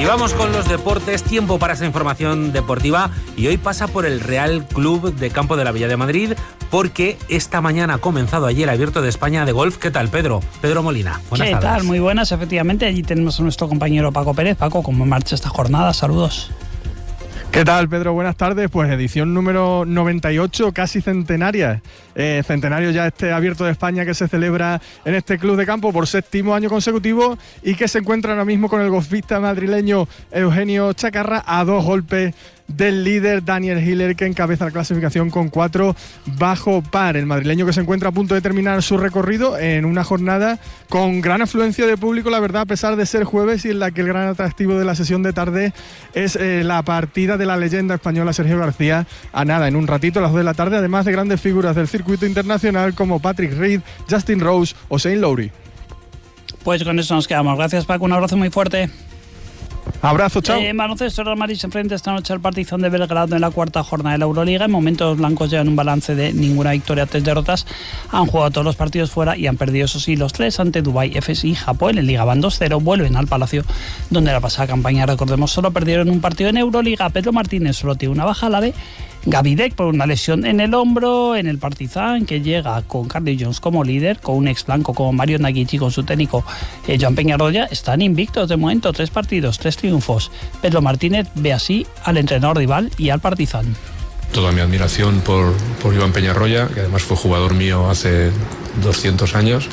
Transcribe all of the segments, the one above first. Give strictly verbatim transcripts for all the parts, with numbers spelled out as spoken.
Y vamos con los deportes, tiempo para esa información deportiva, y hoy pasa por el Real Club de Campo de la Villa de Madrid, porque esta mañana ha comenzado allí el Abierto de España de golf. ¿Qué tal, Pedro? Pedro Molina, buenas ¿Qué tardes. tal? Muy buenas, efectivamente. Allí tenemos a nuestro compañero Paco Pérez. Paco, ¿cómo marcha esta jornada? Saludos. ¿Qué tal, Pedro? Buenas tardes. Pues edición número noventa y ocho, casi centenaria. Eh, centenario ya este Abierto de España que se celebra en este club de campo por séptimo año consecutivo y que se encuentra ahora mismo con el golfista madrileño Eugenio Chacarra a dos golpes del líder Daniel Hiller, que encabeza la clasificación con cuatro bajo par. El madrileño que se encuentra a punto de terminar su recorrido en una jornada con gran afluencia de público, la verdad, a pesar de ser jueves, y en la que el gran atractivo de la sesión de tarde es eh, la partida de la leyenda española Sergio García a nada, en un ratito a las dos de la tarde, además de grandes figuras del circuito internacional como Patrick Reed, Justin Rose o Shane Lowry. Pues con eso nos quedamos. Gracias, Paco, un abrazo muy fuerte. Abrazo, chao. En baloncesto, el Real Madrid se enfrenta esta noche al Partizan de Belgrado en la cuarta jornada de la Euroliga. En momentos los blancos llevan un balance de ninguna victoria, tres derrotas. Han jugado todos los partidos fuera y han perdido, eso sí, los tres ante Dubái, F S y Japón. En Liga van dos cero, vuelven al Palacio, donde la pasada campaña, recordemos, solo perdieron un partido en Euroliga. Pedro Martínez solo tiene una baja, la de Gavidec, por una lesión en el hombro. En el Partizan, que llega con Carly Jones como líder, con un ex blanco como Mario Nagic y con su técnico eh, Joan Peñarroya, están invictos de momento, tres partidos, tres triunfos. Pedro Martínez ve así al entrenador rival y al Partizan. Toda mi admiración por, por Joan Peñarroya, que además fue jugador mío hace doscientos años,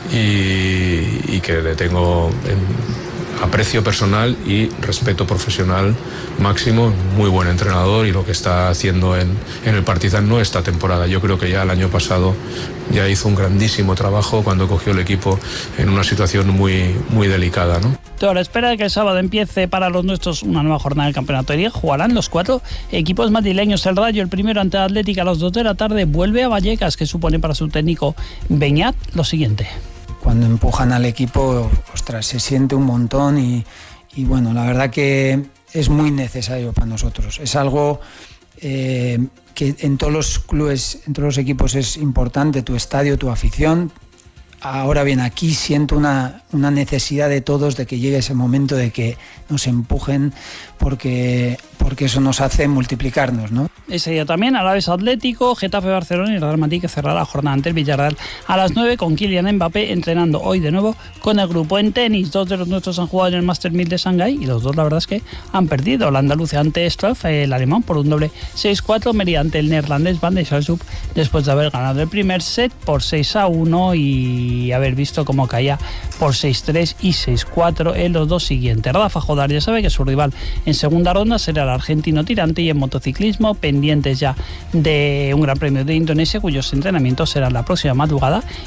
y, y que le tengo en aprecio personal y respeto profesional máximo. Muy buen entrenador, y lo que está haciendo en, en el Partizan no esta temporada. Yo creo que ya el año pasado ya hizo un grandísimo trabajo cuando cogió el equipo en una situación muy, muy delicada, ¿no? A la espera de que el sábado empiece para los nuestros una nueva jornada del Campeonato de Liga, jugarán los cuatro equipos madrileños. El Rayo, el primero ante el Atlético a las dos de la tarde, vuelve a Vallecas, que supone para su técnico Beñat lo siguiente. Cuando empujan al equipo, ostras, se siente un montón y, y bueno, la verdad que es muy necesario para nosotros. Es algo eh, que en todos los clubes, en todos los equipos es importante, tu estadio, tu afición. Ahora bien, aquí siento una, una necesidad de todos de que llegue ese momento de que nos empujen, porque, porque eso nos hace multiplicarnos, ¿no? Ese día también, Alavés Atlético, Getafe Barcelona y el Real Madrid, que cerrará la jornada ante el Villarreal a las nueve, con Kylian Mbappé entrenando hoy de nuevo con el grupo. En tenis, dos de los nuestros han jugado en el Master mil de Shanghái y los dos, la verdad es que han perdido. La andaluza ante Struff, el alemán, por un doble seis cuatro, mediante el neerlandés Van de Schansub, después de haber ganado el primer set por seis a uno y haber visto cómo caía por seis tres y seis cuatro en los dos siguientes. Rafa Jodar ya sabe que su rival en segunda ronda será el argentino Tirante, y en motociclismo, pendientes ya de un gran premio de Indonesia, cuyos entrenamientos serán la próxima madrugada